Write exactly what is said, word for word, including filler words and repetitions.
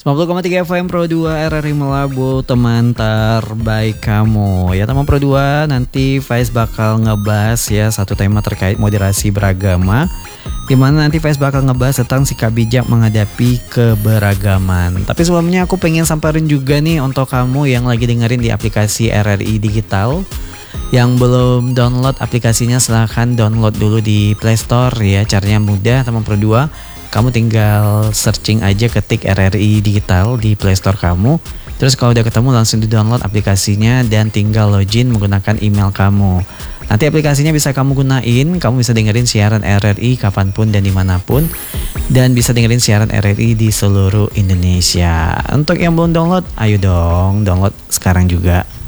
sembilan puluh koma tiga F M Pro dua R R I Melabu, teman terbaik kamu. Ya teman Pro dua, nanti Faiz bakal ngebahas ya satu tema terkait moderasi beragama, dimana nanti Faiz bakal ngebahas tentang sikap bijak menghadapi keberagaman. Tapi sebelumnya aku pengen samperin juga nih untuk kamu yang lagi dengerin di aplikasi R R I Digital. Yang belum download aplikasinya silahkan download dulu di Play Store ya. Caranya mudah teman Pro dua. Kamu tinggal searching aja, ketik R R I Digital di Play Store kamu. Terus kalau udah ketemu langsung di download aplikasinya dan tinggal login menggunakan email kamu. Nanti aplikasinya bisa kamu gunain, kamu bisa dengerin siaran R R I kapanpun dan dimanapun. Dan bisa dengerin siaran R R I di seluruh Indonesia. Untuk yang belum download, ayo dong download sekarang juga.